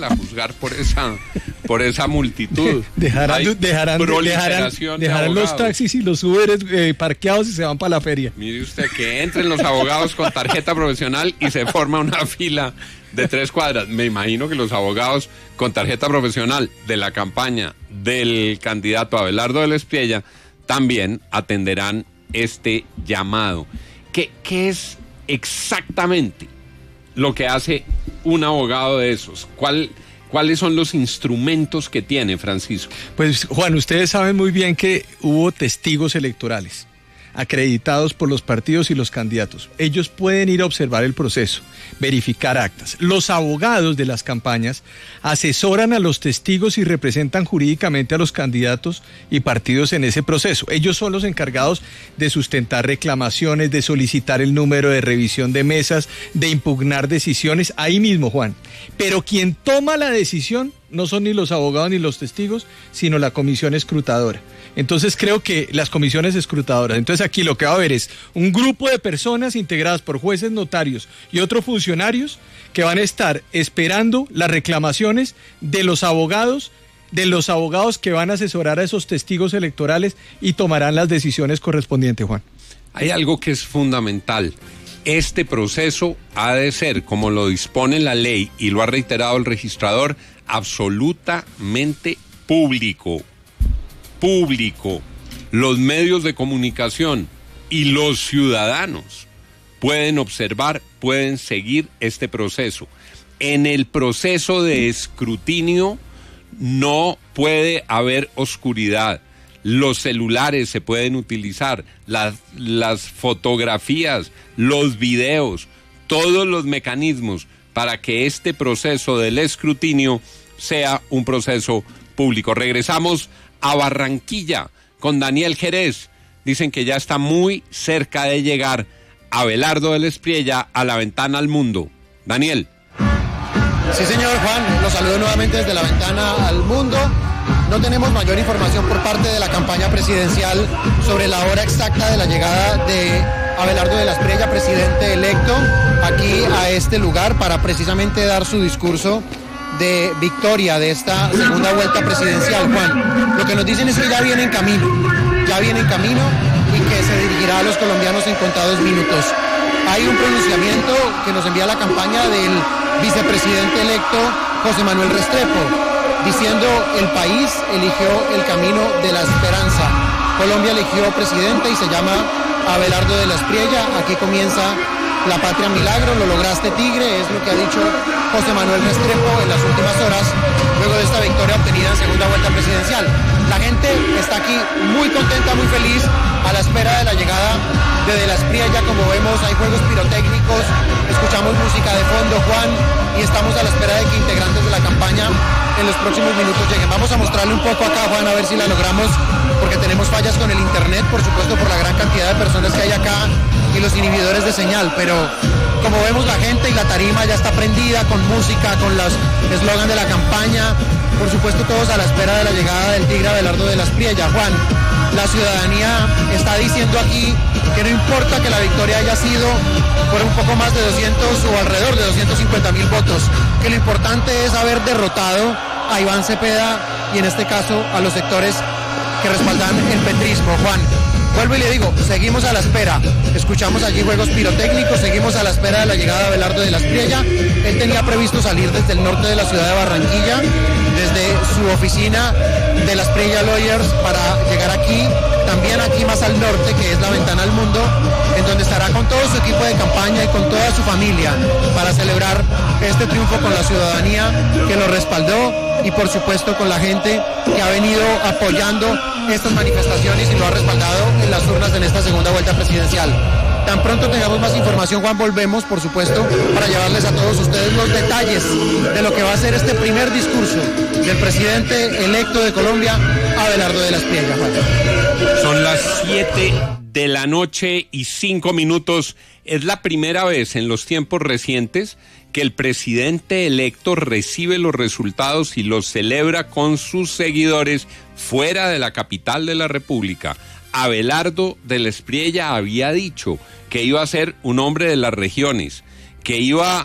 a juzgar por esa multitud. Dejarán los taxis y los Uberes parqueados y se van para la feria. Mire usted, que entren los abogados con tarjeta profesional y se forma una fila de 3 cuadras. Me imagino que los abogados con tarjeta profesional de la campaña del candidato Abelardo del Espriella también atenderán este llamado. ¿Qué es exactamente lo que hace un abogado de esos? ¿Cuáles son los instrumentos que tiene, Francisco? Pues, Juan, ustedes saben muy bien que hubo testigos electorales acreditados por los partidos y los candidatos. Ellos pueden ir a observar el proceso, verificar actas. Los abogados de las campañas asesoran a los testigos y representan jurídicamente a los candidatos y partidos en ese proceso. Ellos son los encargados de sustentar reclamaciones, de solicitar el número de revisión de mesas, de impugnar decisiones, ahí mismo, Juan. Pero quien toma la decisión no son ni los abogados ni los testigos, sino la comisión escrutadora. Entonces creo que las comisiones escrutadoras. Entonces aquí lo que va a haber es un grupo de personas integradas por jueces, notarios y otros funcionarios que van a estar esperando las reclamaciones de los abogados que van a asesorar a esos testigos electorales y tomarán las decisiones correspondientes, Juan. Hay algo que es fundamental. Este proceso ha de ser, como lo dispone la ley y lo ha reiterado el registrador, absolutamente público. Los medios de comunicación y los ciudadanos pueden observar, pueden seguir este proceso. En el proceso de escrutinio no puede haber oscuridad. Los celulares se pueden utilizar, las fotografías, los videos, todos los mecanismos para que este proceso del escrutinio sea un proceso público. Regresamos a Barranquilla con Daniel Jerez. Dicen que ya está muy cerca de llegar Abelardo del Espriella a la ventana al mundo. Daniel. Sí, señor Juan, los saludo nuevamente desde la ventana al mundo. No tenemos mayor información por parte de la campaña presidencial sobre la hora exacta de la llegada de Abelardo del Espriella, presidente electo, aquí a este lugar para precisamente dar su discurso de victoria de esta segunda vuelta presidencial. Juan, lo que nos dicen es que ya viene en camino y que se dirigirá a los colombianos en contados minutos. Hay un pronunciamiento que nos envía la campaña del vicepresidente electo José Manuel Restrepo, diciendo: el país eligió el camino de la esperanza. Colombia eligió presidente y se llama Abelardo del Espriella. Aquí comienza la patria milagro, lo lograste, Tigre, es lo que ha dicho José Manuel Restrepo en las últimas horas, luego de esta victoria obtenida en segunda vuelta presidencial. La gente está aquí muy contenta, muy feliz, a la espera de la llegada de la Espriella. Como vemos, hay juegos pirotécnicos, escuchamos música de fondo, Juan, y estamos a la espera de que integrantes de la campaña en los próximos minutos lleguen. Vamos a mostrarle un poco acá, Juan, a ver si la logramos, porque tenemos fallas con el internet, por supuesto, por la gran cantidad de personas que hay acá y los inhibidores de señal, pero como vemos, la gente y la tarima ya está prendida con música, con los eslogan de la campaña, por supuesto todos a la espera de la llegada del Tigre Abelardo del Espriella. Juan, la ciudadanía está diciendo aquí que no importa que la victoria haya sido por un poco más de 200 o alrededor de 250.000 votos, que lo importante es haber derrotado a Iván Cepeda y en este caso a los sectores que respaldan el petrismo. Juan, vuelvo y le digo, seguimos a la espera, escuchamos allí juegos pirotécnicos, seguimos a la espera de la llegada de Abelardo de la Espriella. Él tenía previsto salir desde el norte de la ciudad de Barranquilla, desde su oficina de la Espriella Lawyers, para llegar aquí, también aquí más al norte, que es la ventana al mundo, en donde estará con todo su equipo de campaña y con toda su familia para celebrar este triunfo con la ciudadanía que lo respaldó y por supuesto con la gente que ha venido apoyando estas manifestaciones y lo ha respaldado en las urnas en esta segunda vuelta presidencial. Tan pronto tengamos más información, Juan, volvemos, por supuesto, para llevarles a todos ustedes los detalles de lo que va a ser este primer discurso del presidente electo de Colombia, Abelardo del Espriella. Juan. Son las 7:05 p.m. Es la primera vez en los tiempos recientes que el presidente electo recibe los resultados y los celebra con sus seguidores fuera de la capital de la República. Abelardo del Espriella había dicho que iba a ser un hombre de las regiones, que iba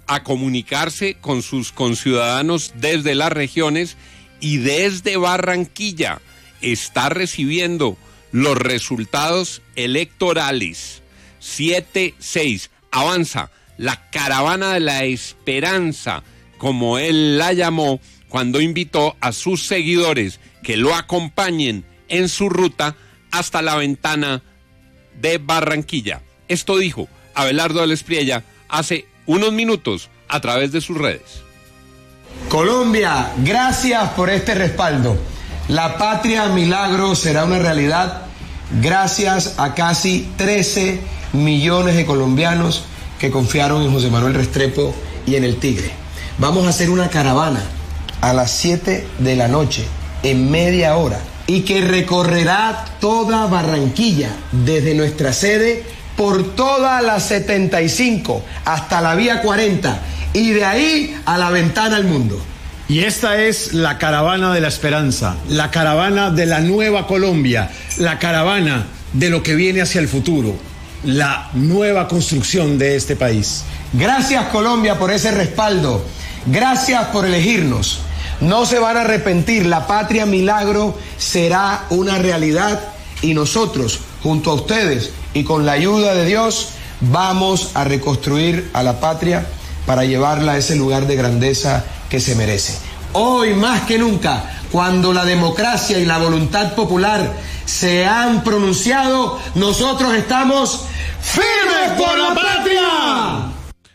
a comunicarse con sus conciudadanos desde las regiones y desde Barranquilla está recibiendo los resultados electorales. 7-6. Avanza la caravana de la esperanza, como él la llamó, cuando invitó a sus seguidores que lo acompañen en su ruta hasta la Ventana de Barranquilla. Esto dijo Abelardo del Espriella hace unos minutos a través de sus redes. Colombia, gracias por este respaldo. La patria milagro será una realidad gracias a casi 13 millones de colombianos que confiaron en José Manuel Restrepo y en el Tigre. Vamos a hacer una caravana a las 7 de la noche, en media hora, y que recorrerá toda Barranquilla, desde nuestra sede, por toda la 75, hasta la vía 40, y de ahí a la Ventana al Mundo. Y esta es la caravana de la esperanza, la caravana de la nueva Colombia, la caravana de lo que viene hacia el futuro, la nueva construcción de este país. Gracias, Colombia, por ese respaldo. Gracias por elegirnos. No se van a arrepentir, la patria milagro será una realidad y nosotros, junto a ustedes y con la ayuda de Dios, vamos a reconstruir a la patria para llevarla a ese lugar de grandeza que se merece. Hoy más que nunca, cuando la democracia y la voluntad popular se han pronunciado, nosotros estamos firmes por la patria.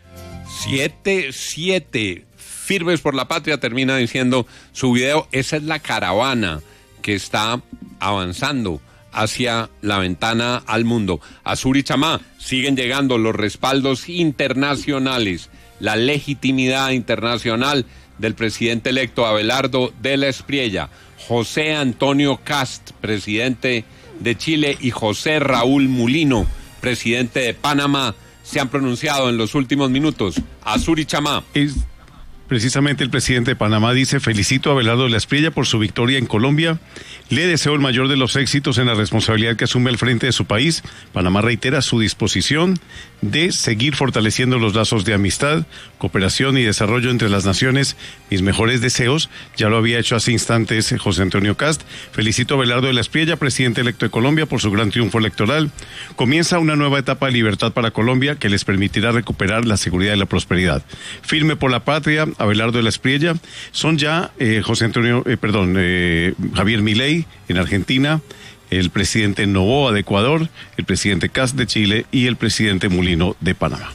7-7. Firmes por la patria, termina diciendo su video. Esa es la caravana que está avanzando hacia la Ventana al Mundo. A Surichamá siguen llegando los respaldos internacionales, la legitimidad internacional del presidente electo Abelardo del Espriella, José Antonio Kast, presidente de Chile, y José Raúl Mulino, presidente de Panamá, se han pronunciado en los últimos minutos. A Surichamá. Precisamente el presidente de Panamá dice: felicito a Abelardo de la Espriella por su victoria en Colombia, le deseo el mayor de los éxitos en la responsabilidad que asume al frente de su país. Panamá reitera su disposición de seguir fortaleciendo los lazos de amistad, cooperación y desarrollo entre las naciones. Mis mejores deseos, ya lo había hecho hace instantes José Antonio Kast. Felicito a Abelardo de la Espriella, presidente electo de Colombia, por su gran triunfo electoral. Comienza una nueva etapa de libertad para Colombia que les permitirá recuperar la seguridad y la prosperidad. Firme por la patria, Abelardo de la Espriella. Son ya Javier Milei en Argentina, el presidente Noboa de Ecuador, el presidente Kast de Chile y el presidente Mulino de Panamá.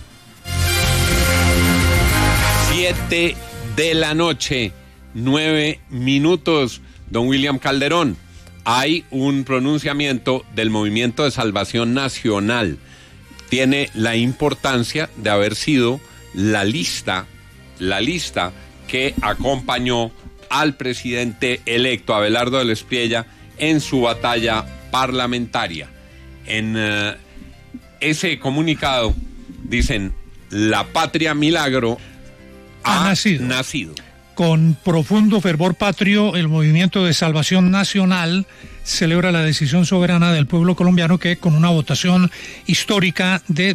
7 de la noche, 9 minutos. Don William Calderón, hay un pronunciamiento del Movimiento de Salvación Nacional. Tiene la importancia de haber sido la lista que acompañó al presidente electo Abelardo del Espriella en su batalla parlamentaria. En ese comunicado dicen: la patria milagro ha nacido. Con profundo fervor patrio, el Movimiento de Salvación Nacional celebra la decisión soberana del pueblo colombiano que, con una votación histórica de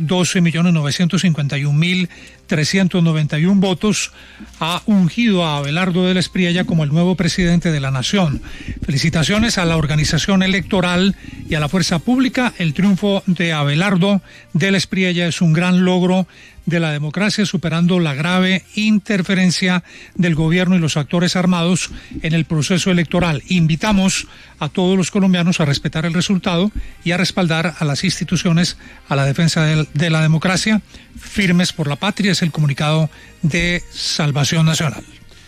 12.951.391 votos, ha ungido a Abelardo del Espriella como el nuevo presidente de la nación. Felicitaciones a la organización electoral y a la fuerza pública. El triunfo de Abelardo del Espriella es un gran logro de la democracia, superando la grave interferencia del gobierno y los actores armados en el proceso electoral. Invitamos a todos los colombianos a respetar el resultado y a respaldar a las instituciones, a la defensa de la democracia. Firmes por la patria es el comunicado de Salvación Nacional.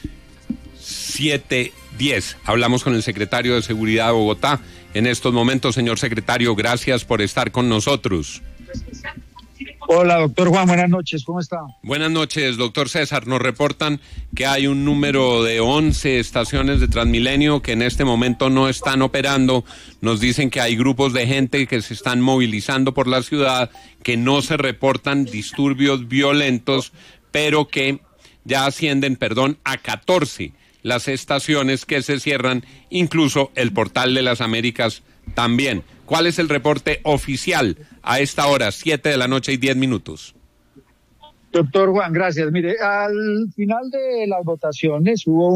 7:10. Hablamos con el secretario de Seguridad de Bogotá en estos momentos. Señor secretario, gracias por estar con nosotros. Hola, doctor Juan, buenas noches, ¿cómo está? Buenas noches, doctor César. Nos reportan que hay un número de 11 estaciones de Transmilenio que en este momento no están operando. Nos dicen que hay grupos de gente que se están movilizando por la ciudad, que no se reportan disturbios violentos, pero que ya ascienden, a 14 las estaciones que se cierran, incluso el Portal de las Américas también. ¿Cuál es el reporte oficial a esta hora, 7 de la noche y 10 minutos? Doctor Juan, gracias. Mire, al final de las votaciones hubo